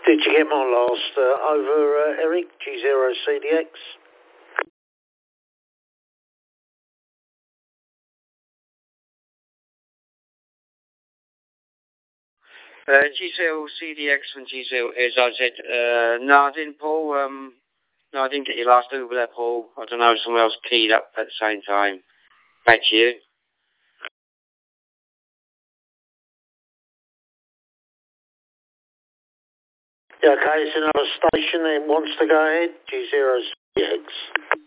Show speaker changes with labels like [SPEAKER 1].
[SPEAKER 1] Did you get my last over, Eric? G0CDX?
[SPEAKER 2] G0 CDX and G0 AZZ. No, I didn't, Paul. No, I didn't get your last over there, Paul. I don't know if someone else keyed up at the same time. Back to you.
[SPEAKER 1] Yeah, okay, it's another station that wants to go ahead. G0CDX.